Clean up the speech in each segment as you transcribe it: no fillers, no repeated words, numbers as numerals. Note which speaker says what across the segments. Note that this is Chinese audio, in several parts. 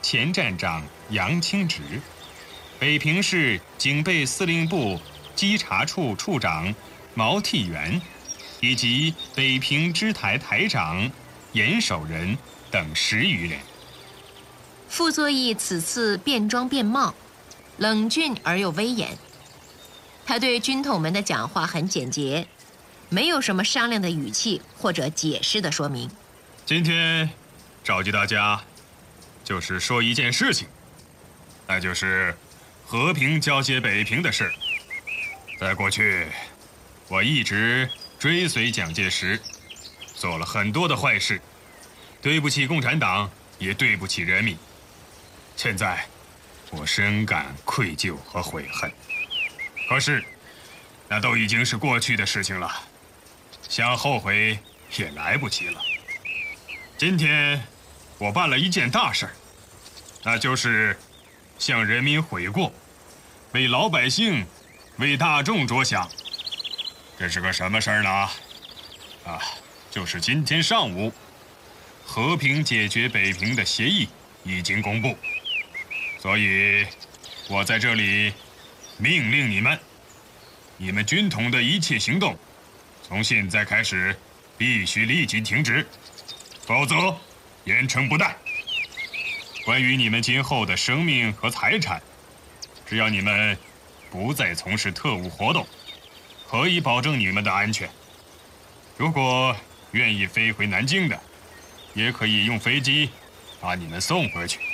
Speaker 1: 前站长杨清直，北平市警备司令部稽查处处长毛替元，以及北平支台台长严守仁等10余人。
Speaker 2: 傅作义此次变装变貌，冷峻而又威严。他对军统们的讲话很简洁，没有什么商量的语气或者解释的说明。
Speaker 1: 今天召集大家，就是说一件事情，那就是和平交接北平的事。在过去，我一直追随蒋介石，做了很多的坏事，对不起共产党，也对不起人民。现在，我深感愧疚和悔恨。可是，那都已经是过去的事情了，想后悔也来不及了。今天，我办了一件大事，那就是向人民悔过，为老百姓、为大众着想。这是个什么事儿呢？就是今天上午，和平解决北平的协议已经公布，所以，我在这里命令你们军统的一切行动，从现在开始必须立即停止，否则严惩不贷。关于你们今后的生命和财产，只要你们不再从事特务活动，可以保证你们的安全。如果愿意飞回南京的，也可以用飞机把你们送回去。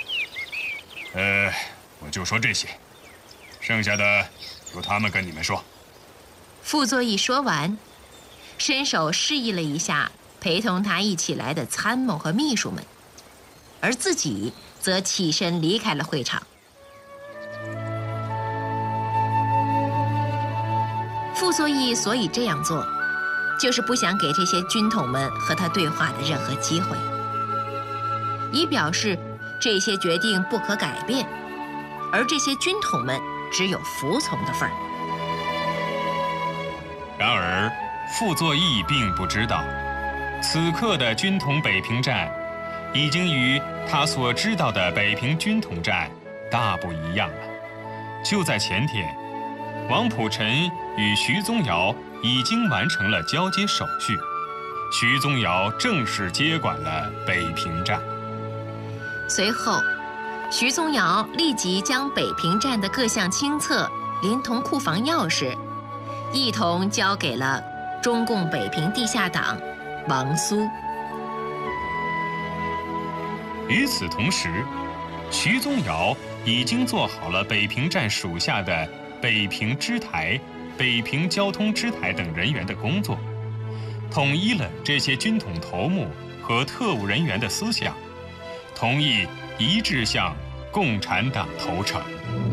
Speaker 1: 我就说这些，剩下的由他们跟你们说。
Speaker 2: 傅作义说完，伸手示意了一下陪同他一起来的参谋和秘书们，而自己则起身离开了会场。傅作义所以这样做，就是不想给这些军统们和他对话的任何机会，以表示这些决定不可改变，而这些军统们只有服从的份儿。
Speaker 1: 然而，傅作义并不知道，此刻的军统北平站已经与他所知道的北平军统站大不一样了。就在前天，王溥臣与徐宗尧已经完成了交接手续，徐宗尧正式接管了北平站。
Speaker 2: 随后，徐宗尧立即将北平站的各项清册连同库房钥匙一同交给了中共北平地下党王苏。
Speaker 1: 与此同时，徐宗尧已经做好了北平站属下的北平支台、北平交通支台等人员的工作，统一了这些军统头目和特务人员的思想，同意一致向共产党投诚。